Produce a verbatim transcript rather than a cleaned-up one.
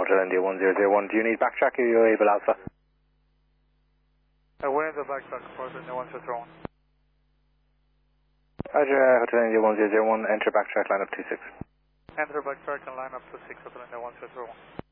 Hotel India one zero zero one. Do you need backtrack or are you able Alpha? Uh, we're in the backtrack, Hotel India one zero zero one. Roger, uh, Hotel India one zero zero one, enter backtrack line up two six. Enter backtrack and line up two six, Hotel India one zero zero one.